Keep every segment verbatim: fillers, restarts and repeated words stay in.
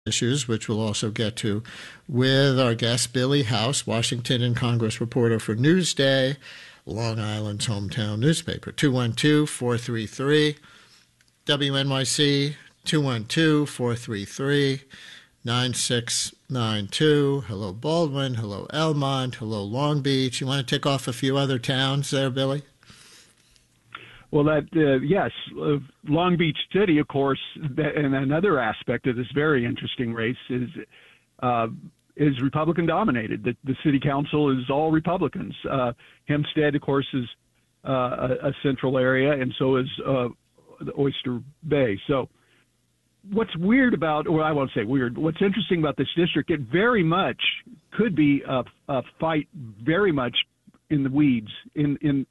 issues, which we'll also get to, with our guest, Billy House, Washington and Congress reporter for Newsday, Long Island's hometown newspaper. two one two, four three three, W N Y C, two one two, four three three, nine six nine two. Hello, Baldwin. Hello, Elmont. Hello, Long Beach. You want to tick off a few other towns there, Billy? Well, that uh, yes, uh, Long Beach City, of course, that, and another aspect of this very interesting race is uh, is Republican dominated. The, the city council is all Republicans. Uh, Hempstead, of course, is uh, a, a central area, and so is uh, the Oyster Bay. So, what's weird about, or I won't say weird, but what's interesting about this district, it very much could be a, a fight, very much in the weeds, in in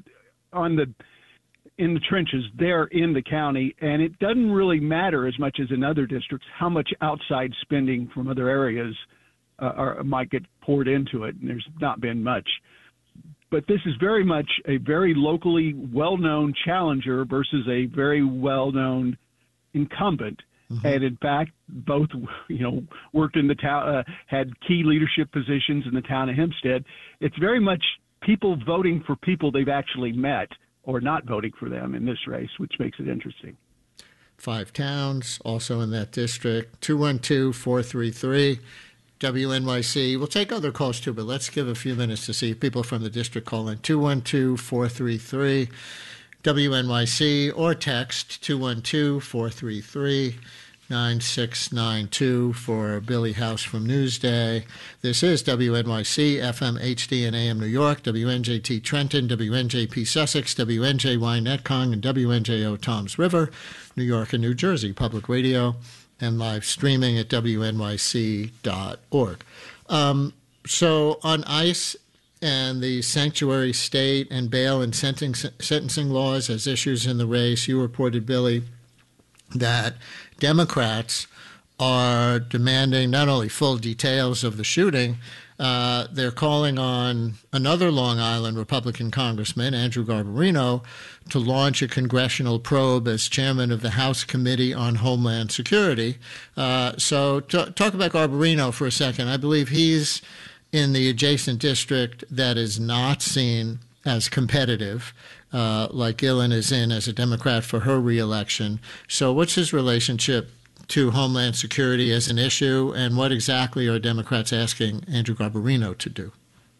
on the. in the trenches there in the county, and it doesn't really matter as much as in other districts how much outside spending from other areas uh, are, might get poured into it, and there's not been much. But this is very much a very locally well-known challenger versus a very well-known incumbent. Mm-hmm. And in fact, both, you know, worked in the town, uh, had key leadership positions in the town of Hempstead. It's very much people voting for people they've actually met, or not voting for them in this race, which makes it interesting. Five towns also in that district. two one two, four three three, W N Y C. We'll take other calls too, but let's give a few minutes to see if people from the district call in. two one two, four three three, W N Y C, or text two one two, four three three, nine six nine two for Billy House from Newsday. This is W N Y C, F M H D and A M New York, W N J T Trenton, W N J P Sussex, W N J Y Netcong, and W N J O Toms River, New York and New Jersey Public Radio, and live streaming at W N Y C dot org. Um, so on ICE and the sanctuary state and bail and sentencing, sentencing laws as issues in the race, you reported, Billy, that Democrats are demanding not only full details of the shooting, uh, they're calling on another Long Island Republican congressman, Andrew Garbarino, to launch a congressional probe as chairman of the House Committee on Homeland Security. Uh, so t- talk about Garbarino for a second. I believe he's in the adjacent district that is not seen as competitive, uh, like Gillen is in as a Democrat for her reelection. So what's his relationship to Homeland Security as an issue, and what exactly are Democrats asking Andrew Garbarino to do?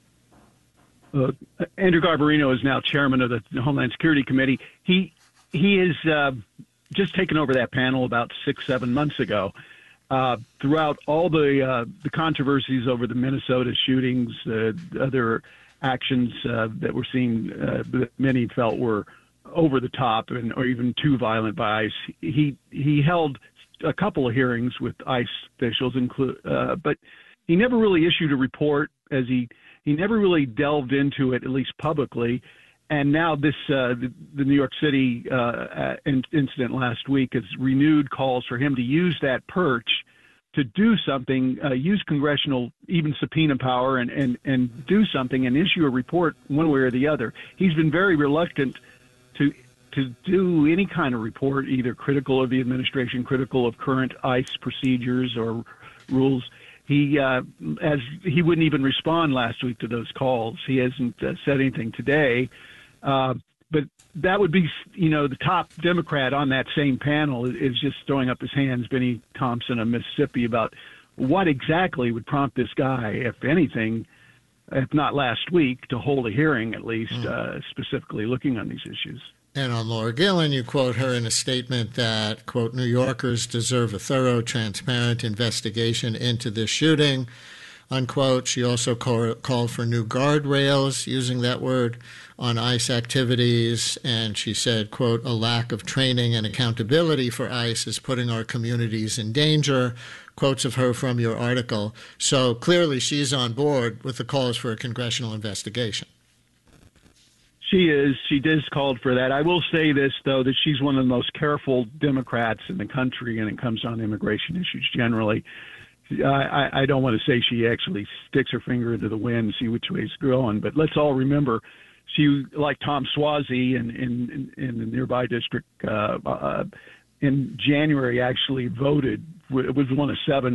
Uh, Andrew Garbarino is now chairman of the Homeland Security Committee. He he is uh, just taken over that panel about six, seven months ago. Uh, throughout all the uh, the controversies over the Minnesota shootings, uh, other actions uh, that we're seeing uh, that many felt were over the top and or even too violent by ICE, he he held a couple of hearings with ICE officials, include, uh, but he never really issued a report. As he he never really delved into it, at least publicly. And now this uh, the, the New York City uh, incident last week has renewed calls for him to use that perch to do something, uh, use congressional, even subpoena power, and, and, and do something and issue a report one way or the other. He's been very reluctant to to do any kind of report, either critical of the administration, critical of current ICE procedures or rules. He uh, as he wouldn't even respond last week to those calls. He hasn't uh, said anything today. Uh, but that would be, you know, the top Democrat on that same panel is just throwing up his hands, Benny Thompson of Mississippi, about what exactly would prompt this guy, if anything, if not last week, to hold a hearing at least, mm. uh, specifically looking on these issues. And on Laura Gillen, you quote her in a statement that, quote, New Yorkers deserve a thorough, transparent investigation into this shooting, unquote. She also call, called for new guardrails, using that word, on ICE activities. And she said, quote, a lack of training and accountability for ICE is putting our communities in danger. Quotes of her from your article. So clearly she's on board with the calls for a congressional investigation. She is. She just called for that. I will say this, though, that she's one of the most careful Democrats in the country when it comes on immigration issues generally. I, I don't want to say she actually sticks her finger into the wind and see which way it's going, but let's all remember she, like Tom Suozzi in, in, in the nearby district, uh, uh, in January actually voted. It was one of seven